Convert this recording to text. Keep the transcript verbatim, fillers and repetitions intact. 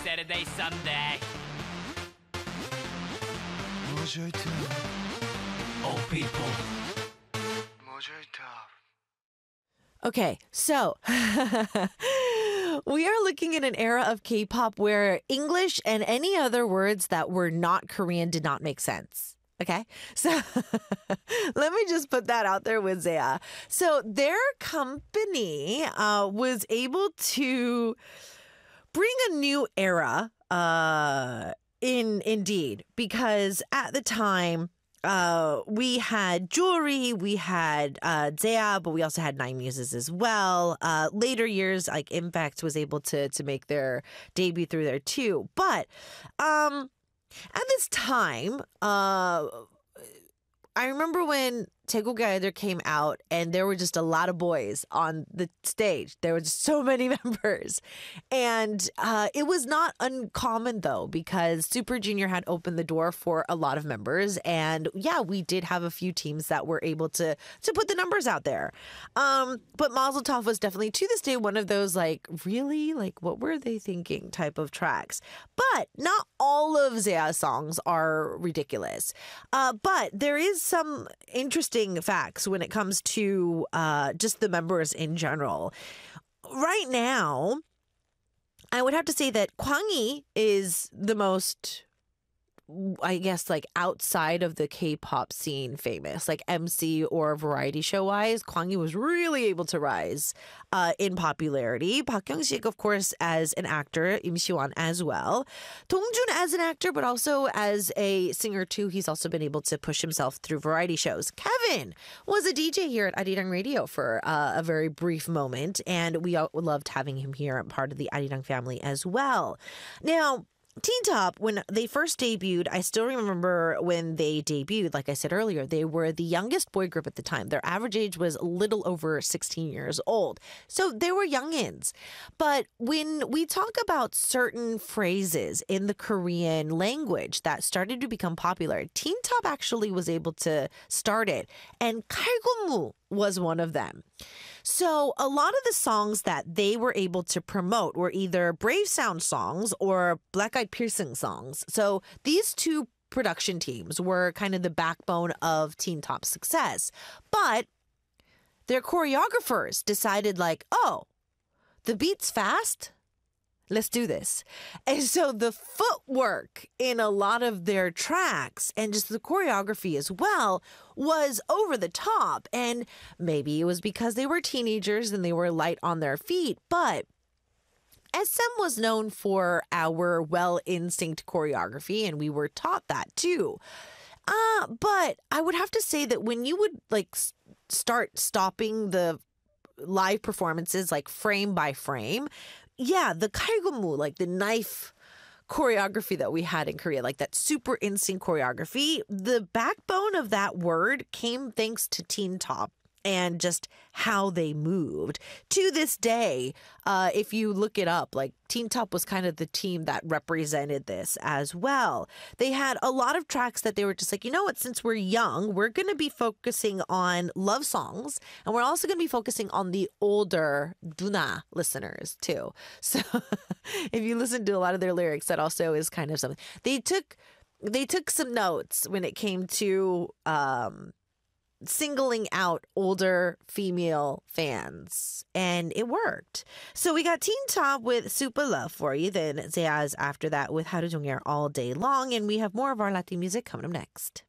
Saturday, Sunday. Old people. Okay, so we are looking at an era of K-pop where English and any other words that were not Korean did not make sense. Okay, so let me just put that out there with Zaya. So their company uh, was able to bring a new era uh, in Indeed, because at the time, Uh, we had jewelry, we had uh, Zaya, but we also had Nine Muses as well. Uh, later years, like Impact was able to to make their debut through there too. But um, at this time, uh, I remember when Taekook Idol came out and there were just a lot of boys on the stage. There were just so many members. And uh, it was not uncommon, though, because Super Junior had opened the door for a lot of members. And yeah, we did have a few teams that were able to, to put the numbers out there. Um, but Mazel Tov was definitely, to this day, one of those, like, really? Like, what were they thinking type of tracks. But not all of Zaya's songs are ridiculous. Uh, but there is some interesting facts when it comes to uh, just the members in general. Right now, I would have to say that Kwangi is the most, I guess, like outside of the K-pop scene famous, like M C or variety show wise. Kwangi was really able to rise uh, in popularity. Park Hyung-sik, of course, as an actor, Im Si-won as well. Dongjun as an actor, but also as a singer too. He's also been able to push himself through variety shows. Kevin was a D J here at Arirang Radio for uh, a very brief moment, and we all loved having him here, part of the Arirang family as well. Now, Teen Top, when they first debuted, I still remember when they debuted, like I said earlier, they were the youngest boy group at the time. Their average age was a little over sixteen years old. So they were youngins. But when we talk about certain phrases in the Korean language that started to become popular, Teen Top actually was able to start it. And 칼군무 was one of them. So a lot of the songs that they were able to promote were either Brave Sound songs or Black Eyed Peas songs. So these two production teams were kind of the backbone of Teen Top's success. But their choreographers decided, like, oh, the beat's fast? Let's do this. And so the footwork in a lot of their tracks and just the choreography as well was over the top. And maybe it was because they were teenagers and they were light on their feet. But S M was known for our well-instinct choreography, and we were taught that too. Uh, but I would have to say that when you would like s- start stopping the live performances like frame by frame, yeah, the 칼군무, like the knife choreography that we had in Korea, like that super instinct choreography, the backbone of that word came thanks to Teen Top and just how they moved. To this day, uh, if you look it up, like Teen Top was kind of the team that represented this as well. They had a lot of tracks that they were just like, you know what, since we're young, we're going to be focusing on love songs, and we're also going to be focusing on the older Duna listeners too. So if you listen to a lot of their lyrics, that also is kind of something. They took, they took some notes when it came to um, singling out older female fans, and it worked. So we got Teen Top with Super Love for you, then Zaya's after that with 하루 종일 all day long, and we have more of our Latin music coming up next.